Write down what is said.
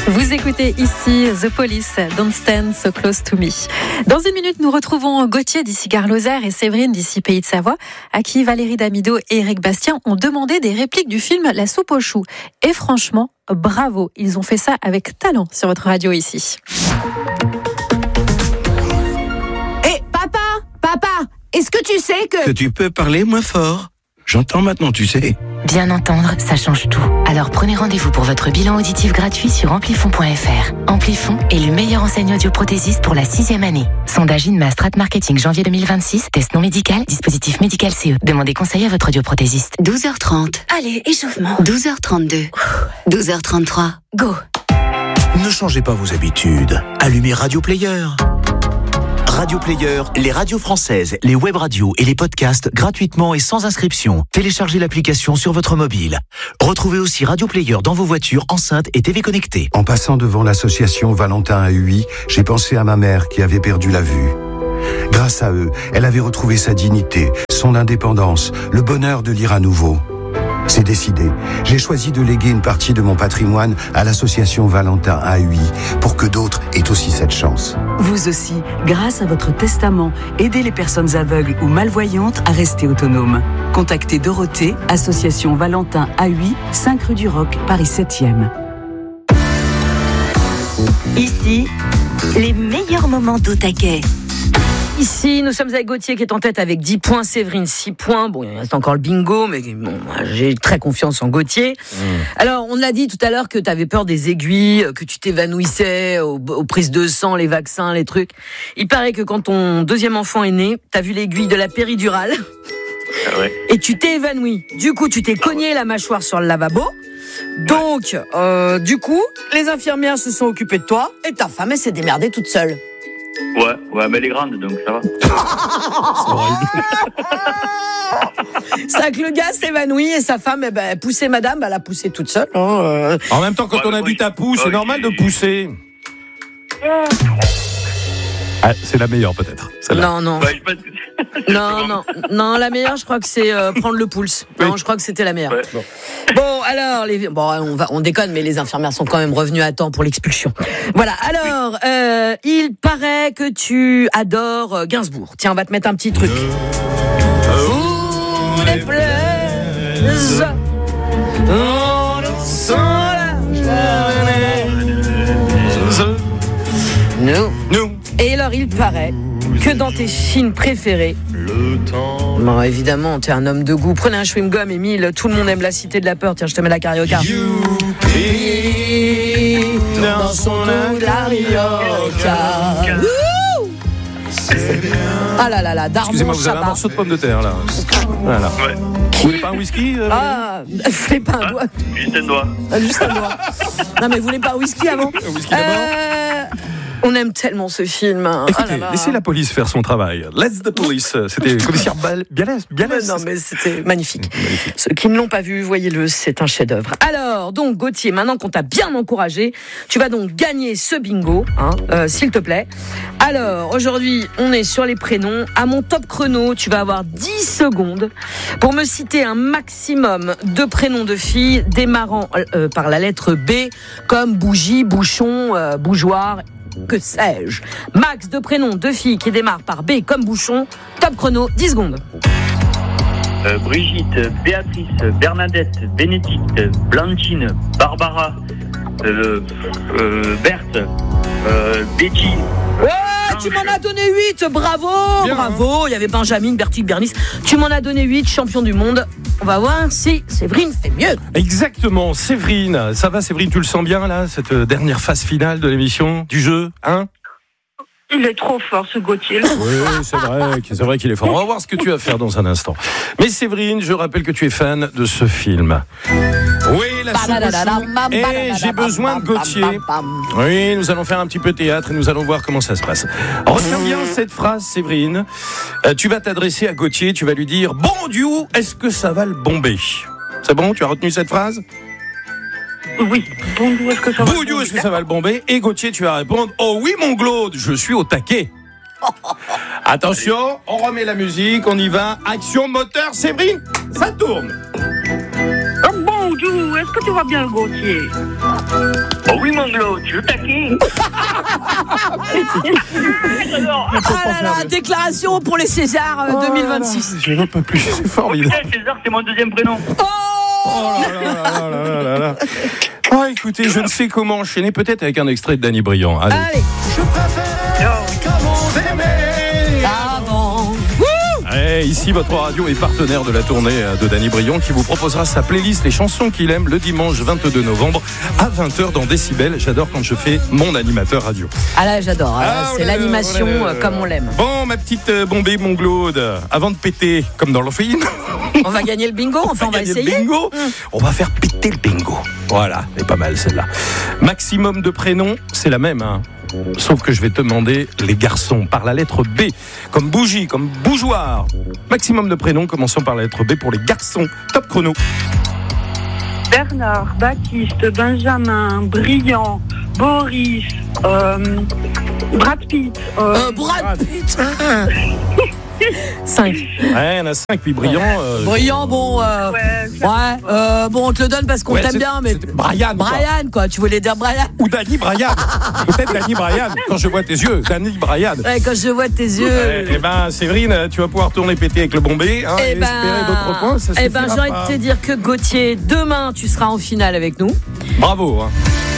Vous écoutez ici The Police, Don't Stand So Close To Me. Dans une minute, nous retrouvons Gauthier d'ici Gare-Lozère et Séverine d'ici Pays de Savoie, à qui Valérie Damido et Éric Bastien ont demandé des répliques du film La soupe aux choux. Et franchement, bravo, ils ont fait ça avec talent sur votre radio ici. Papa, est-ce que tu sais que tu peux parler moins fort? J'entends maintenant, tu sais. Bien entendre, ça change tout. Alors prenez rendez-vous pour votre bilan auditif gratuit sur Amplifon.fr. Amplifon est le meilleur enseigne audioprothésiste pour la 6e année. Sondage INMA Strat Marketing janvier 2026. Test non médical, dispositif médical CE. Demandez conseil à votre audioprothésiste. 12h30. Allez, échauffement. 12h32. 12h33. Go. Ne changez pas vos habitudes. Allumez Radio Player. Radio Player, les radios françaises, les web radios et les podcasts gratuitement et sans inscription. Téléchargez l'application sur votre mobile. Retrouvez aussi Radio Player dans vos voitures, enceintes et TV connectées. En passant devant l'association Valentin à UI, j'ai pensé à ma mère qui avait perdu la vue. Grâce à eux, elle avait retrouvé sa dignité, son indépendance, le bonheur de lire à nouveau. C'est décidé. J'ai choisi de léguer une partie de mon patrimoine à l'association Valentin à UI pour que d'autres aient aussi cette chance. Vous aussi, grâce à votre testament, aidez les personnes aveugles ou malvoyantes à rester autonomes. Contactez Dorothée, association Valentin à UI, 5 rue du Roc, Paris 7e. Ici, les meilleurs moments d'au taquet. Ici, nous sommes avec Gauthier qui est en tête avec 10 points, Séverine 6 points. Bon, il reste encore le bingo, mais bon, j'ai très confiance en Gauthier. Alors, on l'a dit tout à l'heure que tu avais peur des aiguilles, que tu t'évanouissais aux prises de sang, les vaccins, les trucs. Il paraît que quand ton deuxième enfant est né, t'as vu l'aiguille de la péridurale et tu t'es évanoui. Du coup, tu t'es cogné la mâchoire sur le lavabo. Donc, du coup, les infirmières se sont occupées de toi et ta femme, elle s'est démerdée toute seule. Ouais, mais elle est grande, donc ça va. C'est que le gars s'évanouit et sa femme, elle poussait madame, elle a poussé toute seule. En même temps, quand on a vu ta pousse, c'est normal de pousser. Ah, c'est la meilleure peut-être. Celle-là. Non. Non, la meilleure, je crois que c'est prendre le pouce. Non, je crois que c'était la meilleure. Ouais. Bon, alors, on déconne, mais les infirmières sont quand même revenues à temps pour l'expulsion. Voilà, alors, il paraît que tu adores Gainsbourg. Tiens, on va te mettre un petit truc. Vous les plaises, on sent nous. Et alors, il paraît que dans tes films préférés, bon, évidemment, t'es un homme de goût. Prenez un chewing-gum, Émile. Tout le monde aime la Cité de la Peur. Tiens, je te mets la carioca. Dans son carioca. Ah là, Darmon. Excusez-moi, vous avez un morceau de pomme de terre là. Voilà. Ouais. Vous voulez pas un whisky vous voulez pas un doigt? Juste un doigt. Juste un doigt. Non, mais vous voulez pas un whisky avant? Un whisky d'abord. On aime tellement ce film. Écoutez, laissez la police faire son travail. Let's the police. C'était commissaire Bialès. Non, mais c'était magnifique. Ceux qui ne l'ont pas vu, voyez-le, c'est un chef-d'œuvre. Alors, donc, Gauthier, maintenant qu'on t'a bien encouragé, tu vas donc gagner ce bingo, s'il te plaît. Alors, aujourd'hui, on est sur les prénoms. À mon top chrono, tu vas avoir 10 secondes pour me citer un maximum de prénoms de filles démarrant par la lettre B, comme bougie, bouchon, bougeoir, que sais-je. Max de prénoms de filles qui démarrent par B comme bouchon. Top chrono, 10 secondes. Brigitte, Béatrice, Bernadette, Bénédicte, Blanchine, Barbara, Berthe, Betty. Ouais, tu m'en as donné 8, bravo. Bien, bravo. Il y avait Benjamin, Bertie, Bernice. Tu m'en as donné 8, champion du monde. On va voir si Séverine fait mieux. Exactement, Séverine. Ça va, Séverine, tu le sens bien, là, cette dernière phase finale de l'émission, du jeu, hein? Il est trop fort, ce Gauthier. Oui, c'est vrai qu'il est fort. On va voir ce que tu vas faire dans un instant. Mais Séverine, je rappelle que tu es fan de ce film. Oui, la soupe aux choux. Et j'ai besoin de Gauthier. Oui, nous allons faire un petit peu théâtre et nous allons voir comment ça se passe. Retiens bien cette phrase, Séverine. Tu vas t'adresser à Gauthier, tu vas lui dire « Bon Dieu, est-ce que ça va le bomber ?» C'est bon, tu as retenu cette phrase ? Oui. Bon Dieu, est-ce que ça va le bomber ? Est-ce que ça va le bomber ? Et Gauthier, tu vas répondre « Oh oui, mon Claude, je suis au taquet. » Attention, on remet la musique, on y va. Action moteur, Séverine, ça tourne. Oh bon Doudou, est-ce que tu vois bien le Gauthier? Oh oui, mon glo, tu veux taquer? Ah là là, déclaration pour les Césars 2026. Je n'en peux plus, c'est formidable. César, c'est mon deuxième prénom. Oh là là. Oh, écoutez, je ne sais comment enchaîner, peut-être avec un extrait de Danny Briand. Allez. Je préfère comme on s'aimait avant. Ici, votre radio est partenaire de la tournée de Danny Briand qui vous proposera sa playlist Les chansons qu'il aime le dimanche 22 novembre à 20h dans Décibel. J'adore quand je fais mon animateur radio. Ah là, j'adore. C'est l'animation comme on l'aime. Bon, ma petite Bombay, mon Glaude, avant de péter, comme dans le film. On va gagner le bingo, enfin on va essayer. Bingo. On va faire péter le bingo. Voilà, elle est pas mal celle-là. Maximum de prénoms, c'est la même, hein. Sauf que je vais te demander les garçons par la lettre B, comme bougie, comme bougeoir. Maximum de prénoms, commençons par la lettre B pour les garçons. Top chrono. Bernard, Baptiste, Benjamin, Briand, Boris, Brad Pitt. Brad Pitt 5. Ouais, il y en a 5, puis Briand. Briand, bon. Bon, on te le donne parce qu'on t'aime bien, mais. Brian, quoi. Tu voulais dire Brian. Ou Danny Brian. Peut-être Danny Brian. Quand je vois tes yeux, Danny Brian. Ouais, quand je vois tes yeux. Eh ben, Séverine, tu vas pouvoir tourner péter avec le Bombay, hein, et espérer d'autres points. Ça j'ai envie de te dire que Gauthier, demain, tu seras en finale avec nous. Bravo. Hein.